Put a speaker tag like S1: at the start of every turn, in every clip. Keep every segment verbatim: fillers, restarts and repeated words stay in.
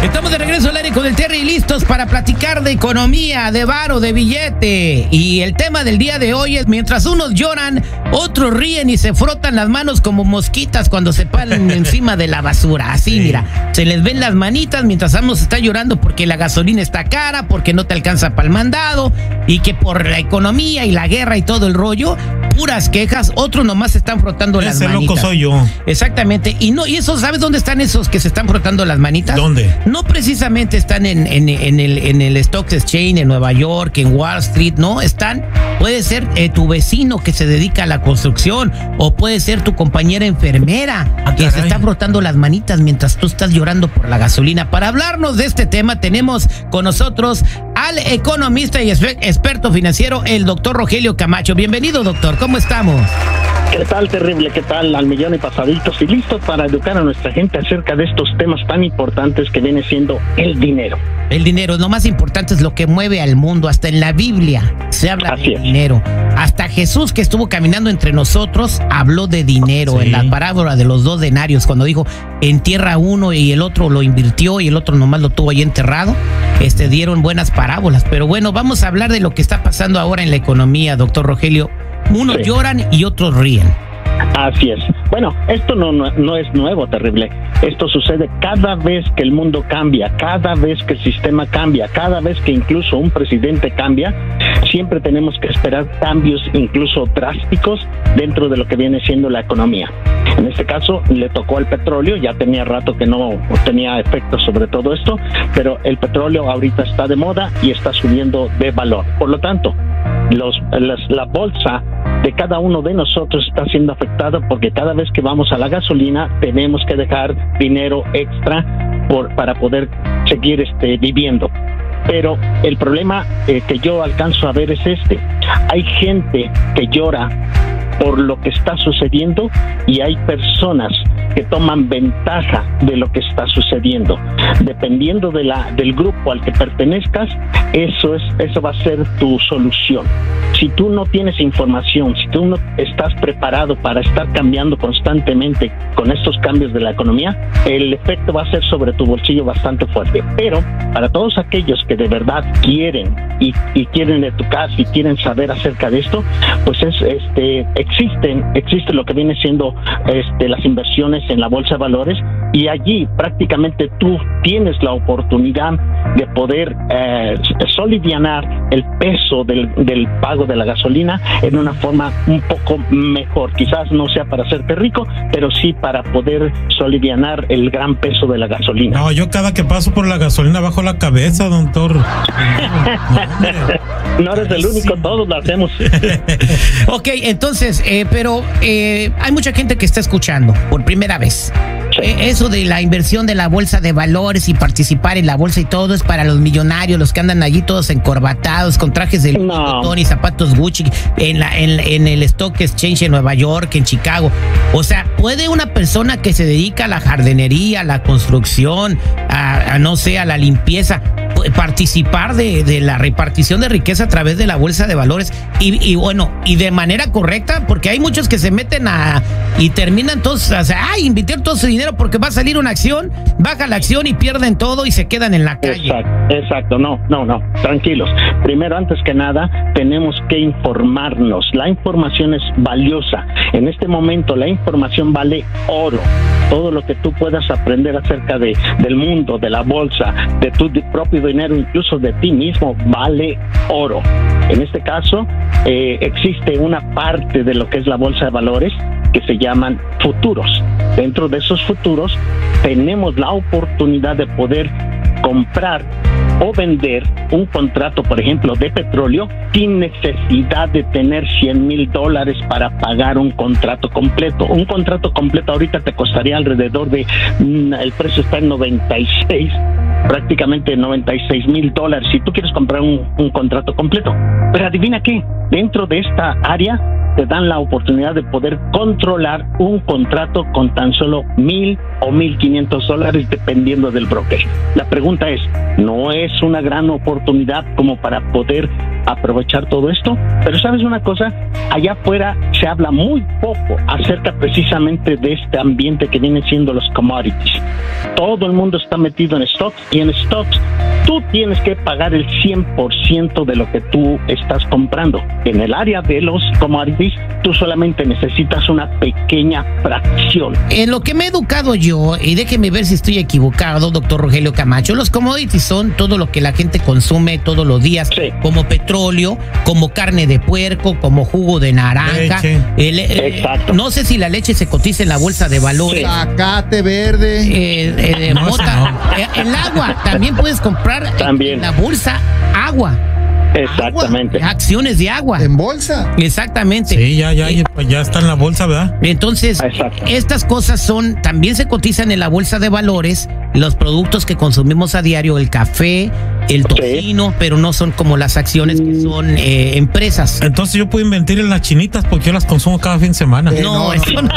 S1: Estamos de regreso al aire con el Terry, listos para platicar de economía, de varo, de billete. Y el tema del día de hoy es: mientras unos lloran, otros ríen y se frotan las manos como mosquitas cuando se paran encima de la basura. Así, sí. Mira, se les ven las manitas mientras ambos están llorando porque la gasolina está cara, porque no te alcanza para el mandado, y que por la economía y la guerra y todo el rollo, puras quejas. Otros nomás se están frotando las manitas.
S2: Ese loco soy yo.
S1: Exactamente. Y no, y eso, ¿sabes dónde están esos que se están frotando las manitas?
S2: ¿Dónde?
S1: No precisamente están en, en, en el en el Stock Exchange, en Nueva York, en Wall Street, no, están, puede ser eh, tu vecino que se dedica a la construcción, o puede ser tu compañera enfermera
S2: ah,
S1: que
S2: caray.
S1: se está frotando las manitas mientras tú estás llorando por la gasolina. Para hablarnos de este tema tenemos con nosotros al economista y experto financiero, el doctor Rogelio Camacho. Bienvenido, doctor, ¿cómo estamos?
S3: ¿Qué tal, terrible? ¿Qué tal? Al millón y pasaditos, y listos para educar a nuestra gente acerca de estos temas tan importantes que viene siendo el dinero.
S1: El dinero, lo más importante, es lo que mueve al mundo. Hasta en la Biblia se habla
S3: Así
S1: de
S3: es.
S1: dinero. Hasta Jesús, que estuvo caminando entre nosotros, habló de dinero. Sí. En la parábola de los dos denarios, cuando dijo: entierra uno y el otro lo invirtió y el otro nomás lo tuvo ahí enterrado. Este, dieron buenas parábolas. Pero bueno, vamos a hablar de lo que está pasando ahora en la economía, doctor Rogelio. Unos sí. lloran y otros ríen.
S3: Así es. Bueno, esto no, no, no es nuevo, terrible. Esto sucede cada vez que el mundo cambia, cada vez que el sistema cambia, cada vez que incluso un presidente cambia. Siempre tenemos que esperar cambios incluso drásticos dentro de lo que viene siendo la economía. En este caso le tocó al petróleo, ya tenía rato que no tenía efecto sobre todo esto, pero el petróleo ahorita está de moda y está subiendo de valor. Por lo tanto, los, las, la bolsa de cada uno de nosotros está siendo afectada, porque cada vez que vamos a la gasolina tenemos que dejar dinero extra por, para poder seguir este, viviendo. Pero el problema eh, que yo alcanzo a ver es este: hay gente que llora por lo que está sucediendo y hay personas que toman ventaja de lo que está sucediendo. Dependiendo de la del grupo al que pertenezcas, eso es eso va a ser tu solución. Si tú no tienes información, si tú no estás preparado para estar cambiando constantemente con estos cambios de la economía, el efecto va a ser sobre tu bolsillo bastante fuerte. Pero para todos aquellos que de verdad quieren y, y quieren educar y quieren saber acerca de esto, pues es este existen existe lo que viene siendo este las inversiones en la bolsa de valores, y allí prácticamente tú tienes la oportunidad de poder eh, solivianar el peso del, del pago de la gasolina en una forma un poco mejor. Quizás no sea para hacerte rico, pero sí para poder solivianar el gran peso de la gasolina.
S2: No, yo cada que paso por la gasolina bajo la cabeza, doctor.
S3: No, no eres el único, todos lo hacemos.
S1: Ok, entonces, eh, pero eh, hay mucha gente que está escuchando por primera vez. Sí. Eh, eso de la inversión de la bolsa de valores y participar en la bolsa y todo es para los millonarios, los que andan allí todos encorbatados con trajes de no. y zapatos Gucci en, la, en, en el Stock Exchange en Nueva York, en Chicago. O sea, ¿puede una persona que se dedica a la jardinería, a la construcción, a, a no sé, a la limpieza, participar de, de la repartición de riqueza a través de la bolsa de valores y, y bueno, y de manera correcta? Porque hay muchos que se meten a y terminan todos, o sea, ay, invertir todo su dinero porque va a salir una acción, baja la acción y pierden todo y se quedan en la calle.
S3: Exacto, exacto, no, no, no, tranquilos. Primero, antes que nada, tenemos que informarnos. La información es valiosa. En este momento la información vale oro. Todo lo que tú puedas aprender acerca de, del mundo, de la bolsa, de tu de propio dinero, incluso de ti mismo, vale oro. En este caso, eh, existe una parte de lo que es la bolsa de valores que se llaman futuros. Dentro de esos futuros tenemos la oportunidad de poder comprar o vender un contrato, por ejemplo, de petróleo, sin necesidad de tener cien mil dólares para pagar un contrato completo. Un contrato completo ahorita te costaría alrededor de, el precio está en noventa y seis, prácticamente noventa y seis mil dólares si tú quieres comprar un, un contrato completo. Pero adivina qué, dentro de esta área te dan la oportunidad de poder controlar un contrato con tan solo mil o mil quinientos dólares dependiendo del broker. La pregunta es, ¿no es una gran oportunidad como para poder aprovechar todo esto? Pero ¿sabes una cosa? Allá afuera se habla muy poco acerca precisamente de este ambiente que viene siendo los commodities. Todo el mundo está metido en stocks, y en stocks tú tienes que pagar el cien por ciento de lo que tú estás comprando. En el área de los commodities, tú solamente necesitas una pequeña fracción.
S1: En lo que me he educado yo, y déjeme ver si estoy equivocado, doctor Rogelio Camacho, los commodities son todo lo que la gente consume todos los días, sí, como petróleo, como carne de puerco, como jugo de naranja. El, eh, Exacto. No sé si la leche se cotiza en la bolsa de valores.
S4: Sí. Zacate verde.
S1: Eh, eh, no, mota, no. eh, el agua, también puedes comprar también en la bolsa agua.
S3: Exactamente.
S1: Agua, acciones de agua.
S4: ¿En bolsa?
S1: Exactamente.
S2: Sí, ya, ya, ya, ya está en la bolsa, ¿verdad?
S1: Entonces, Exacto. estas cosas son, también se cotizan en la bolsa de valores, los productos que consumimos a diario, el café, el tocino, sí, pero no son como las acciones que son eh, empresas.
S2: Entonces yo puedo invertir en las chinitas porque yo las consumo cada fin de semana.
S1: Eh, no, no, eso no.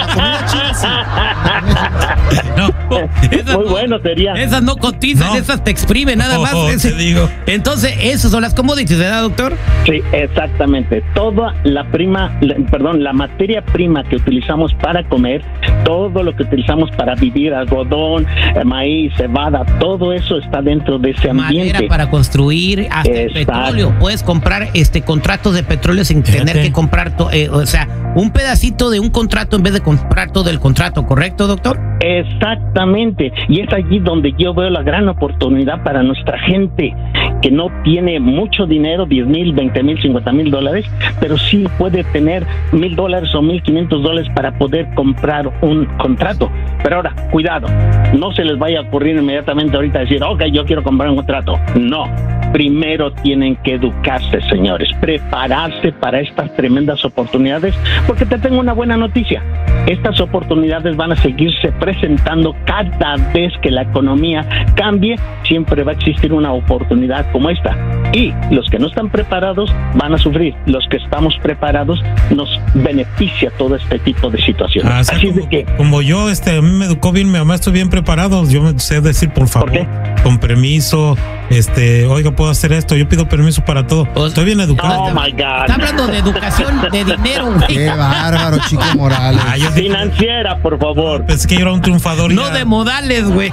S2: no,
S3: Muy no, bueno sería.
S1: Esas no cotizan, no, esas te exprimen nada más.
S2: Oh, te digo.
S1: Entonces, esas son las commodities, ¿verdad, doctor?
S3: Sí, exactamente. Toda la prima, la, perdón, la materia prima que utilizamos para comer, todo lo que utilizamos para vivir, algodón, maíz, cebada, todo eso está dentro de ese ambiente.
S1: Madera para construir, hasta el petróleo. Puedes comprar este contratos de petróleo sin Fíjate. tener que comprar, to, eh, o sea, un pedacito de un contrato en vez de comprar todo el contrato, ¿correcto, doctor?
S3: Exactamente. Y es allí donde yo veo la gran oportunidad para nuestra gente que no tiene mucho dinero, diez mil, veinte mil, cincuenta mil dólares, pero sí puede tener mil dólares o mil quinientos dólares para poder comprar un contrato. Pero ahora, cuidado, no se les vaya a ocurrir inmediatamente ahorita decir, ok, yo quiero comprar un contrato. No, primero tienen que educarse, señores, prepararse para estas tremendas oportunidades, porque te tengo una buena noticia. Estas oportunidades van a seguirse presentando cada vez que la economía cambie. Siempre va a existir una oportunidad como esta. Y los que no están preparados van a sufrir. Los que estamos preparados nos beneficia todo este tipo de situaciones.
S2: Ah, o sea, Así como, de que, como yo, este, a mí me educó bien mi mamá, estoy bien preparado. Yo me sé decir, por favor, ¿por con permiso, este, oiga, puedo hacer esto. Yo pido permiso para todo. Estoy bien educado.
S3: Oh my God.
S1: Está hablando de educación, de dinero, güey.
S4: Qué bárbaro, Chico Morales.
S3: Ah, yo Financiera, por favor.
S2: Pensé que yo era un triunfador.
S1: No ya. de modales, güey.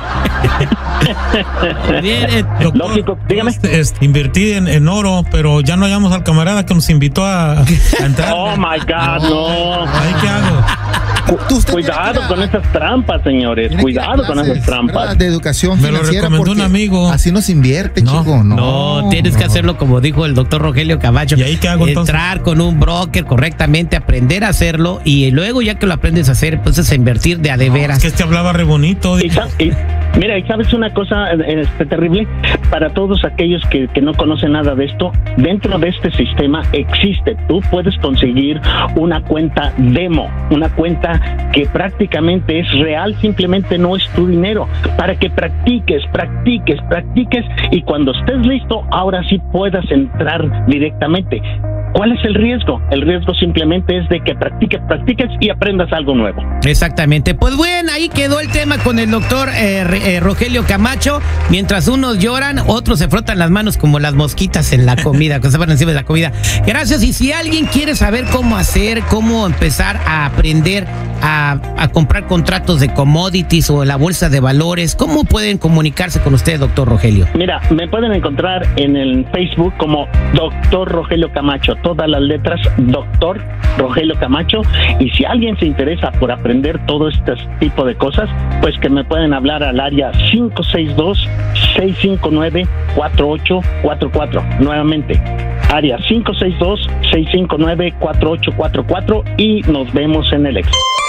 S3: Lógico, dígame.
S2: Este, este, invertí en, en oro, pero ya no hallamos al camarada que nos invitó a, a entrar.
S3: Oh my God, no.
S2: ¿Ahí qué hago?
S3: Cuidado con esas trampas, señores. Cuidado con esas trampas.
S4: De educación
S2: me lo recomendó un amigo.
S4: Así no se invierte,
S2: no,
S4: chico.
S1: No, no tienes no. que hacerlo como dijo el doctor Rogelio Camacho.
S2: ¿Y ahí qué hago entonces?
S1: Entrar con un broker correctamente, aprender a hacerlo y luego ya que lo aprendes a hacer, pues es a invertir de a de veras.
S2: No, es que este hablaba re bonito.
S3: Y, y, mira, ¿y sabes una cosa este, terrible? Para todos aquellos que, que no conocen nada de esto, dentro de este sistema existe, tú puedes conseguir una cuenta demo, una cuenta que prácticamente es real, simplemente no es tu dinero, para que practiques, practiques, practiques y cuando estés listo, ahora sí puedas entrar directamente. ¿Cuál es el riesgo? El riesgo simplemente es de que practiques, practiques y aprendas algo nuevo.
S1: Exactamente. Pues bueno, ahí quedó el tema con el doctor eh, eh, Rogelio Camacho. Mientras unos lloran, otros se frotan las manos como las mosquitas en la comida, que se van encima de la comida. Gracias. Y si alguien quiere saber cómo hacer, cómo empezar a aprender a, a comprar contratos de commodities o la bolsa de valores, ¿cómo pueden comunicarse con usted, doctor Rogelio?
S3: Mira, me pueden encontrar en el Facebook como doctor Rogelio Camacho. Todas las letras, doctor Rogelio Camacho, y si alguien se interesa por aprender todo este tipo de cosas, pues que me pueden hablar al área cinco seis dos, seis cinco nueve, cuatro ocho cuatro cuatro, nuevamente, área cinco seis dos, seis cinco nueve, cuatro ocho cuatro cuatro y nos vemos en el Expo.